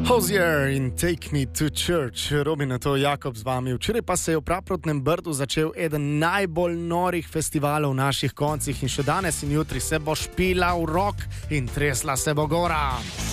Hozier in Take Me to Church. Robin, to Jakob z vami. Včeraj pa se je v Praprotnem Brdu začel eden najbolj norih festivalov v naših koncih in še danes in jutri se bo špila v rok in tresla se bo gora.